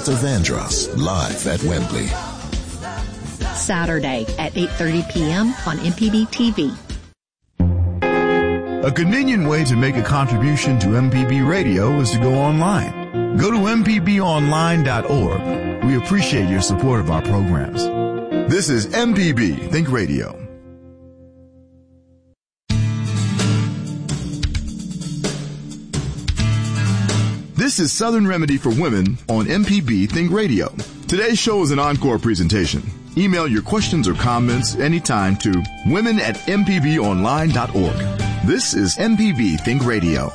Luther Vandross, live at Wembley. Saturday at 8:30 p.m. on MPB TV. A convenient way to make a contribution to MPB Radio is to go online. Go to mpbonline.org. We appreciate your support of our programs. This is MPB Think Radio. This is Southern Remedy for Women on MPB Think Radio. Today's show is an encore presentation. Email your questions or comments anytime to women@mpbonline.org. This is MPB Think Radio.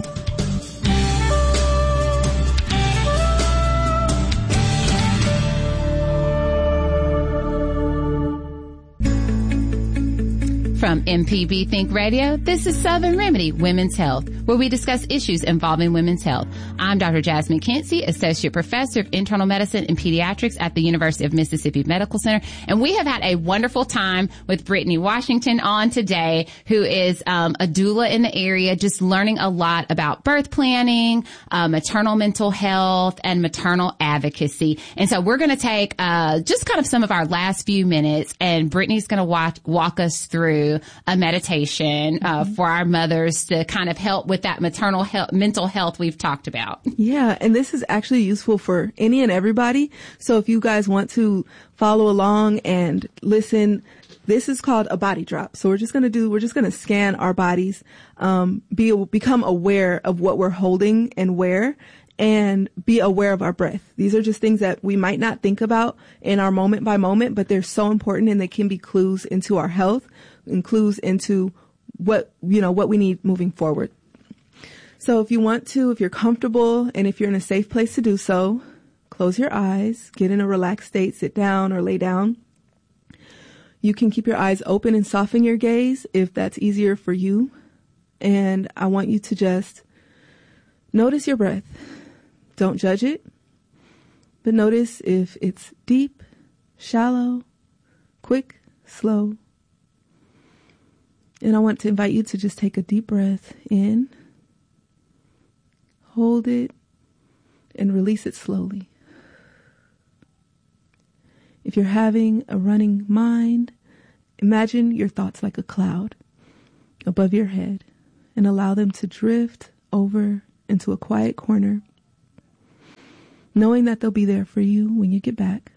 From MPB Think Radio, this is Southern Remedy, Women's Health, where we discuss issues involving women's health. I'm Dr. Jasmine Kinsey, Associate Professor of Internal Medicine and Pediatrics at the University of Mississippi Medical Center. And we have had a wonderful time with Brittany Washington on today, who is a doula in the area, just learning a lot about birth planning, maternal mental health, and maternal advocacy. And so we're going to take just kind of some of our last few minutes, and Brittany's going to walk us through a meditation for our mothers to kind of help with that maternal health, mental health we've talked about. Yeah, and this is actually useful for any and everybody. So if you guys want to follow along and listen, this is called a body drop. So we're just going to scan our bodies, become aware of what we're holding and where, and be aware of our breath. These are just things that we might not think about in our moment by moment, but they're so important, and they can be clues into our health and clues into what we need moving forward. So if you're comfortable and if you're in a safe place to do so, close your eyes, get in a relaxed state, sit down or lay down. You can keep your eyes open and soften your gaze if that's easier for you. And I want you to just notice your breath. Don't judge it, but notice if it's deep, shallow, quick, slow. And I want to invite you to just take a deep breath in, hold it, and release it slowly. If you're having a running mind, imagine your thoughts like a cloud above your head and allow them to drift over into a quiet corner, knowing that they'll be there for you when you get back.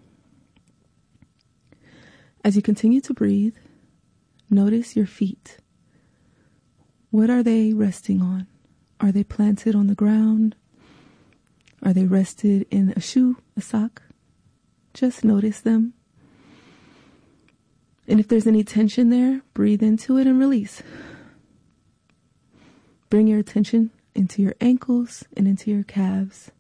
As you continue to breathe, notice your feet. What are they resting on? Are they planted on the ground? Are they rested in a shoe, a sock? Just notice them. And if there's any tension there, breathe into it and release. Bring your attention into your ankles and into your calves.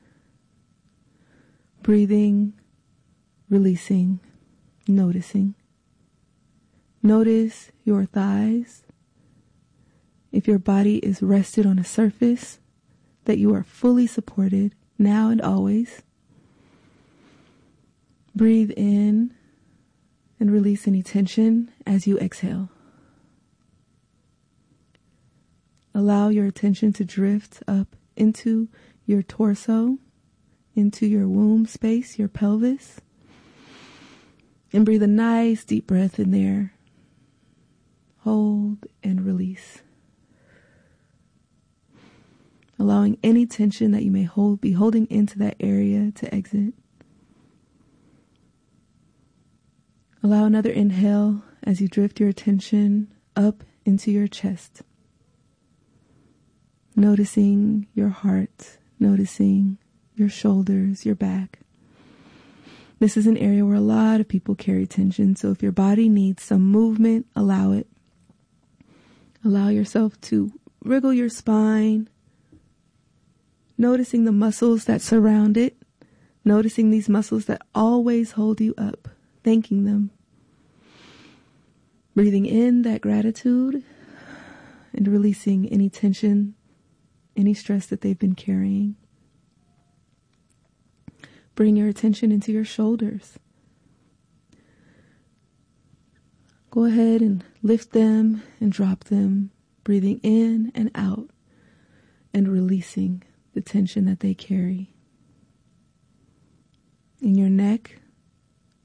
Breathing, releasing, noticing. Notice your thighs. If your body is rested on a surface, that you are fully supported now and always. Breathe in and release any tension as you exhale. Allow your attention to drift up into your torso, into your womb space, your pelvis. And breathe a nice deep breath in there. Hold and release. Allowing any tension that you may be holding into that area to exit. Allow another inhale as you drift your attention up into your chest. Noticing your heart, noticing your shoulders, your back. This is an area where a lot of people carry tension, so if your body needs some movement, allow it. Allow yourself to wriggle your spine, noticing the muscles that surround it, noticing these muscles that always hold you up, thanking them. Breathing in that gratitude and releasing any tension, any stress that they've been carrying. Bring your attention into your shoulders. Go ahead and lift them and drop them, breathing in and out and releasing the tension that they carry.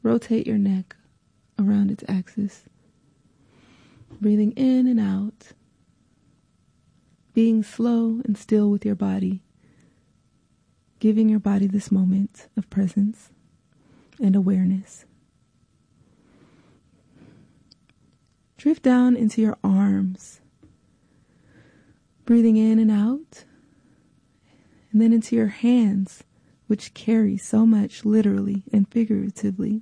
rotate your neck around its axis. Breathing in and out. Being slow and still with your body. Giving your body this moment of presence and awareness. Drift down into your arms. Breathing in and out. And then into your hands, which carry so much literally and figuratively.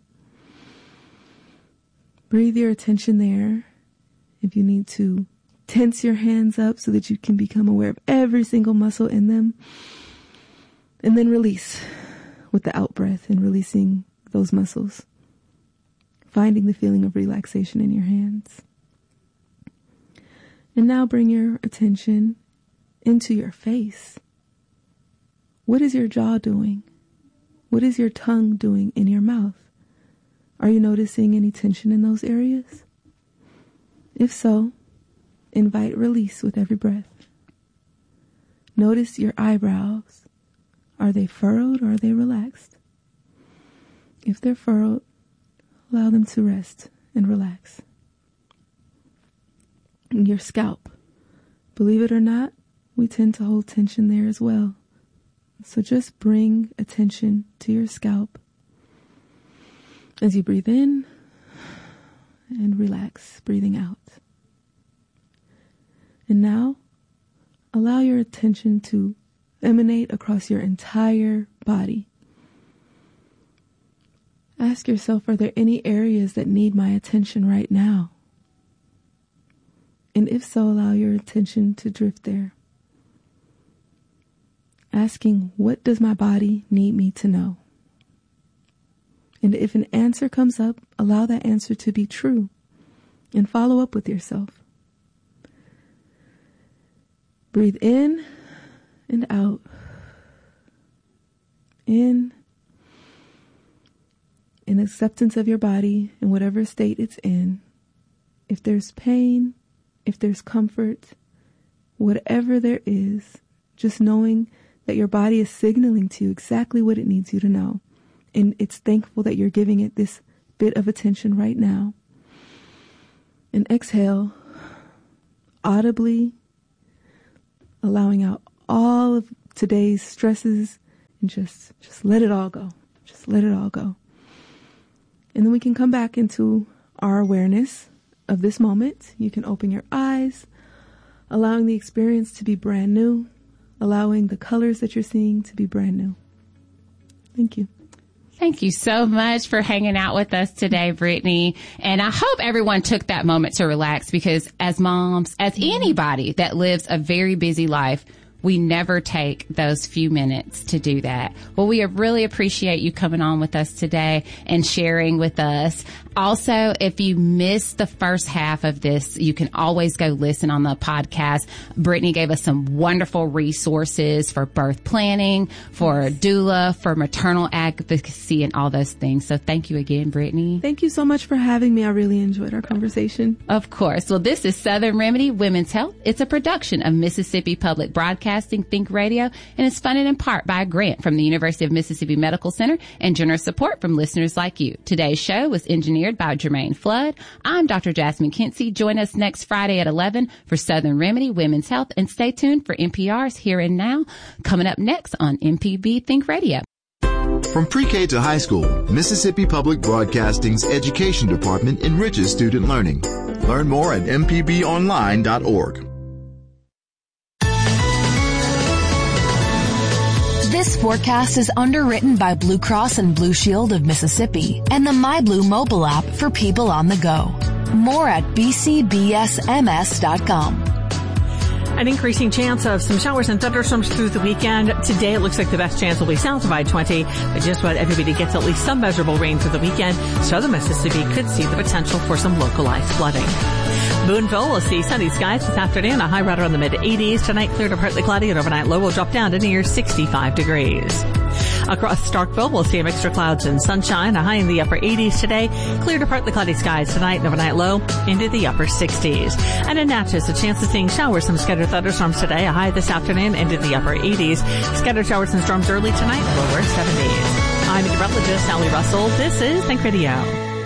Breathe your attention there. If you need to tense your hands up so that you can become aware of every single muscle in them. And then release with the out breath and releasing those muscles. Finding the feeling of relaxation in your hands. And now bring your attention into your face. What is your jaw doing? What is your tongue doing in your mouth? Are you noticing any tension in those areas? If so, invite release with every breath. Notice your eyebrows. Are they furrowed or are they relaxed? If they're furrowed, allow them to rest and relax. Your scalp. Believe it or not, we tend to hold tension there as well. So just bring attention to your scalp as you breathe in and relax, breathing out. And now, allow your attention to emanate across your entire body. Ask yourself, are there any areas that need my attention right now? And if so, allow your attention to drift there. Asking, what does my body need me to know? And if an answer comes up, allow that answer to be true and follow up with yourself. Breathe in and out. In acceptance of your body in whatever state it's in. If there's pain, if there's comfort, whatever there is, just knowing that your body is signaling to you exactly what it needs you to know. And it's thankful that you're giving it this bit of attention right now. And exhale, audibly allowing out all of today's stresses and just let it all go. Just let it all go. And then we can come back into our awareness of this moment. You can open your eyes, allowing the experience to be brand new, allowing the colors that you're seeing to be brand new. Thank you. Thank you so much for hanging out with us today, Brittany. And I hope everyone took that moment to relax, because as moms, as anybody that lives a very busy life, we never take those few minutes to do that. Well, we really appreciate you coming on with us today and sharing with us. Also, if you missed the first half of this, you can always go listen on the podcast. Brittany gave us some wonderful resources for birth planning, for doula, for maternal advocacy, and all those things. So thank you again, Brittany. Thank you so much for having me. I really enjoyed our conversation. Of course. Well, this is Southern Remedy Women's Health. It's a production of Mississippi Public Broadcasting Think Radio, and it's funded in part by a grant from the University of Mississippi Medical Center and generous support from listeners like you. Today's show was engineered by Jermaine Flood. I'm Dr. Jasmine Kinsey. Join us next Friday at 11 for Southern Remedy Women's Health, and stay tuned for NPR's Here and Now, coming up next on MPB Think Radio. From pre-K to high school, Mississippi Public Broadcasting's Education Department enriches student learning. Learn more at mpbonline.org. This forecast is underwritten by Blue Cross and Blue Shield of Mississippi and the MyBlue mobile app for people on the go. More at bcbsms.com. An increasing chance of some showers and thunderstorms through the weekend. Today, it looks like the best chance will be south of I-20, but just about everybody gets at least some measurable rain through the weekend. Southern Mississippi could see the potential for some localized flooding. Boonville will see sunny skies this afternoon, a high right around the mid-80s. Tonight, clear to partly cloudy, and overnight low will drop down to near 65 degrees. Across Starkville, we'll see a mixture of clouds and sunshine, a high in the upper 80s today. Clear to partly cloudy skies tonight, and overnight low into the upper 60s. And in Natchez, a chance of seeing showers, some scattered thunderstorms today, a high this afternoon into the upper 80s. Scattered showers and storms early tonight, lower 70s. I'm meteorologist Sally Russell. This is Think Radio.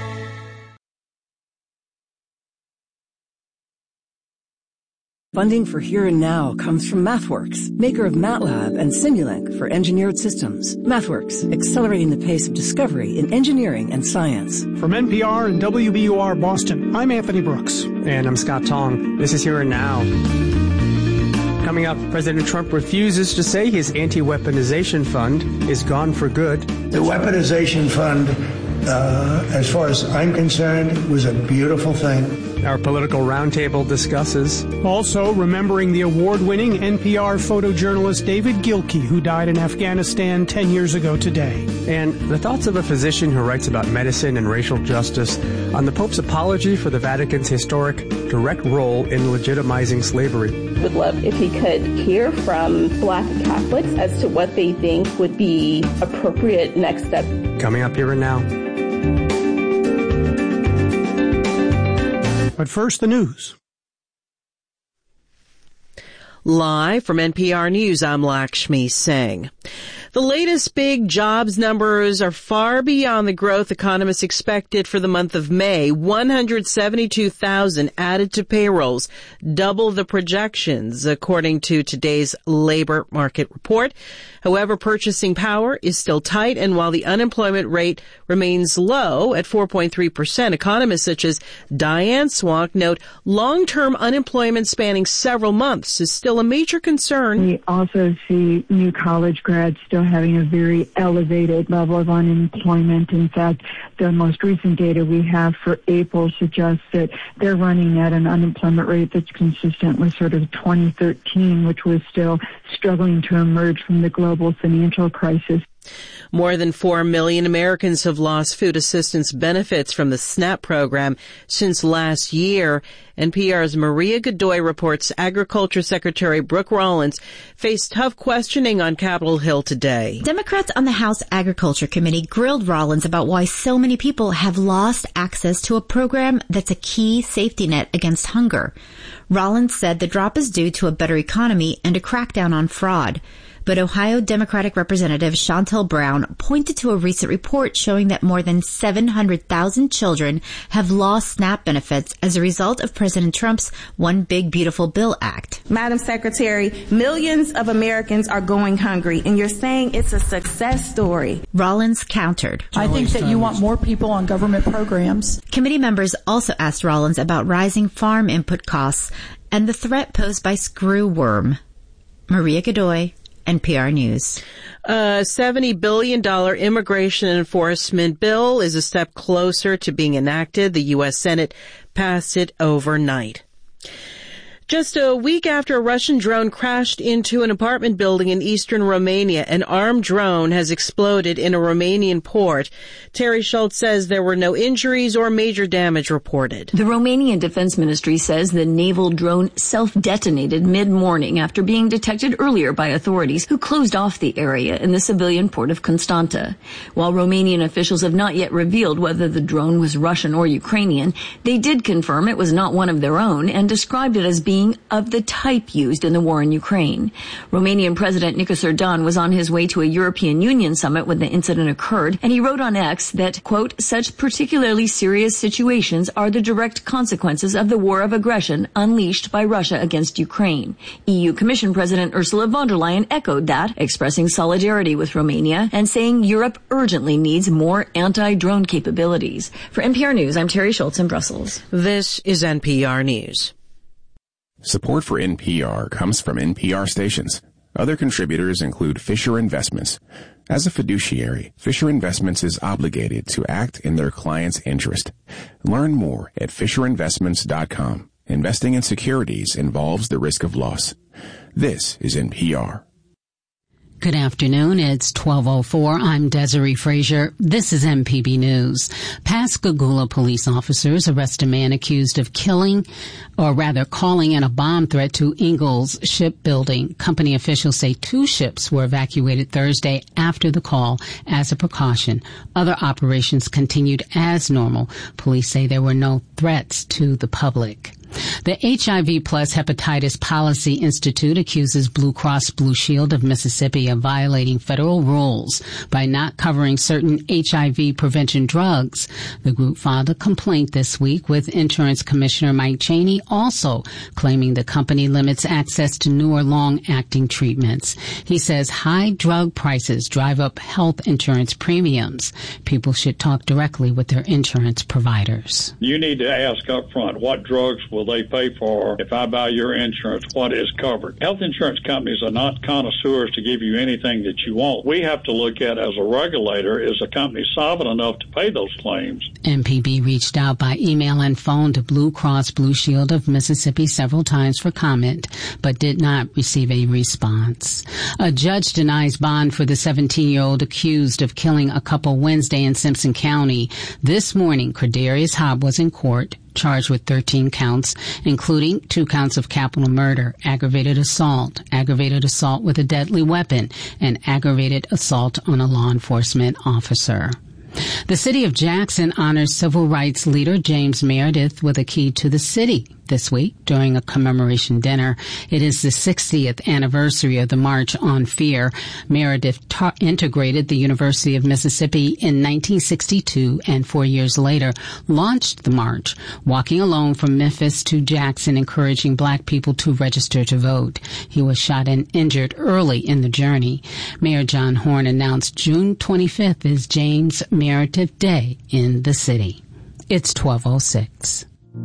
Funding for Here and Now comes from MathWorks, maker of MATLAB and Simulink for engineered systems. MathWorks, accelerating the pace of discovery in engineering and science. From NPR and WBUR Boston, I'm Anthony Brooks. And I'm Scott Tong. This is Here and Now. Coming up, President Trump refuses to say his anti-weaponization fund is gone for good. The weaponization fund, as far as I'm concerned, was a beautiful thing. Our political roundtable discusses. Also, remembering the award-winning NPR photojournalist David Gilkey, who died in Afghanistan 10 years ago today. And the thoughts of a physician who writes about medicine and racial justice on the Pope's apology for the Vatican's historic direct role in legitimizing slavery. Would love if he could hear from Black Catholics as to what they think would be appropriate next step. Coming up Here and Now. But first, the news. Live from NPR News, I'm Lakshmi Singh. The latest big jobs numbers are far beyond the growth economists expected for the month of May. 172,000 added to payrolls, double the projections, according to today's labor market report. However, purchasing power is still tight, and while the unemployment rate remains low at 4.3%, economists such as Diane Swonk note long-term unemployment spanning several months is still a major concern. We also see new college grads still having a very elevated level of unemployment. In fact, the most recent data we have for April suggests that they're running at an unemployment rate that's consistent with sort of 2013, which was still struggling to emerge from the global financial crisis. More than 4 million Americans have lost food assistance benefits from the SNAP program since last year. NPR's Maria Godoy reports Agriculture Secretary Brooke Rollins faced tough questioning on Capitol Hill today. Democrats on the House Agriculture Committee grilled Rollins about why so many people have lost access to a program that's a key safety net against hunger. Rollins said the drop is due to a better economy and a crackdown on fraud. But Ohio Democratic Representative Shontel Brown pointed to a recent report showing that more than 700,000 children have lost SNAP benefits as a result of President Trump's One Big Beautiful Bill Act. Madam Secretary, millions of Americans are going hungry, and you're saying it's a success story. Rollins countered. I think that you want more people on government programs. Committee members also asked Rollins about rising farm input costs and the threat posed by screwworm. Maria Godoy, NPR News. A $70 billion immigration enforcement bill is a step closer to being enacted. The U.S. Senate passed it overnight. Just a week after a Russian drone crashed into an apartment building in eastern Romania, an armed drone has exploded in a Romanian port. Terry Schultz says there were no injuries or major damage reported. The Romanian Defense Ministry says the naval drone self-detonated mid-morning after being detected earlier by authorities who closed off the area in the civilian port of Constanta. While Romanian officials have not yet revealed whether the drone was Russian or Ukrainian, they did confirm it was not one of their own and described it as being of the type used in the war in Ukraine. Romanian President Nicos Erdogan was on his way to a European Union summit when the incident occurred, and he wrote on X that, quote, such particularly serious situations are the direct consequences of the war of aggression unleashed by Russia against Ukraine. EU Commission President Ursula von der Leyen echoed that, expressing solidarity with Romania and saying Europe urgently needs more anti-drone capabilities. For NPR News, I'm Terry Schultz in Brussels. This is NPR News. Support for NPR comes from NPR stations. Other contributors include Fisher Investments. As a fiduciary, Fisher Investments is obligated to act in their client's interest. Learn more at FisherInvestments.com. Investing in securities involves the risk of loss. This is NPR. Good afternoon. It's 12:04. I'm Desiree Frazier. This is MPB News. Pascagoula police officers arrest a man accused of calling in a bomb threat to Ingalls Shipbuilding. Company officials say 2 ships were evacuated Thursday after the call as a precaution. Other operations continued as normal. Police say there were no threats to the public. The HIV plus Hepatitis Policy Institute accuses Blue Cross Blue Shield of Mississippi of violating federal rules by not covering certain HIV prevention drugs. The group filed a complaint this week with Insurance Commissioner Mike Chaney, also claiming the company limits access to newer long-acting treatments. He says high drug prices drive up health insurance premiums. People should talk directly with their insurance providers. You need to ask up front, what drugs will they pay for if I buy your insurance? What is covered? Health insurance companies are not connoisseurs to give you anything that you want. We have to look at, as a regulator, is the company solvent enough to pay those claims? MPB reached out by email and phone to Blue Cross Blue Shield of Mississippi several times for comment, but did not receive a response. A judge denies bond for the 17-year-old accused of killing a couple Wednesday in Simpson County. This morning, Credarius Hobb was in court, charged with 13 counts, including 2 counts of capital murder, aggravated assault with a deadly weapon, and aggravated assault on a law enforcement officer. The city of Jackson honors civil rights leader James Meredith with a key to the city this week during a commemoration dinner. It is the 60th anniversary of the March on Fear. Meredith integrated the University of Mississippi in 1962 and 4 years later launched the march, walking alone from Memphis to Jackson, encouraging black people to register to vote. He was shot and injured early in the journey. Mayor John Horn announced June 25th is James Meredith Day in the city. It's 12:06.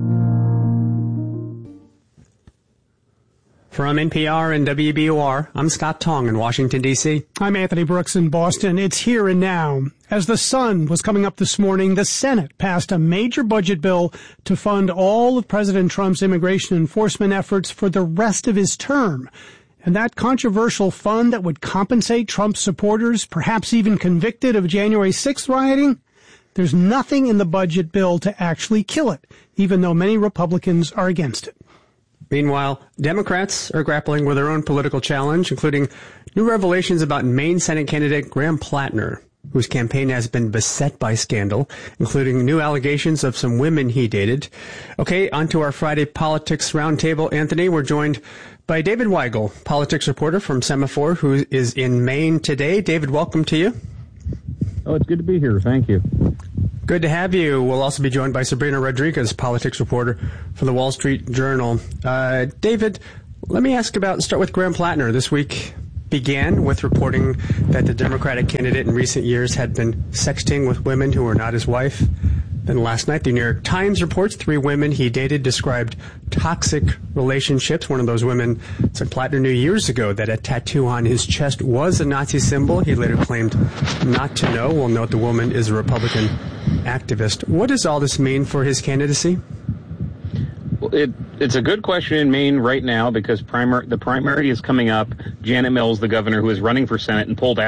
From NPR and WBOR, I'm Scott Tong in Washington, D.C. I'm Anthony Brooks in Boston. It's here and now. As the sun was coming up this morning, the Senate passed a major budget bill to fund all of President Trump's immigration enforcement efforts for the rest of his term. And that controversial fund that would compensate Trump's supporters, perhaps even convicted of January 6th rioting, there's nothing in the budget bill to actually kill it, even though many Republicans are against it. Meanwhile, Democrats are grappling with their own political challenge, including new revelations about Maine Senate candidate Graham Plattner, whose campaign has been beset by scandal, including new allegations of some women he dated. Okay, on to our Friday Politics Roundtable. Anthony, we're joined by David Weigel, politics reporter from Semaphore, who is in Maine today. David, welcome to you. Oh, it's good to be here. Thank you. Good to have you. We'll also be joined by Sabrina Rodriguez, politics reporter from the Wall Street Journal. David, let me start with Graham Plattner. This week began with reporting that the Democratic candidate in recent years had been sexting with women who were not his wife. Then last night, the New York Times reports 3 women he dated described toxic relationships. One of those women said Plattner knew years ago that a tattoo on his chest was a Nazi symbol. He later claimed not to know. We'll note the woman is a Republican activist. What does all this mean for his candidacy? Well, it's a good question in Maine right now because the primary is coming up. Janet Mills, the governor who is running for Senate and pulled out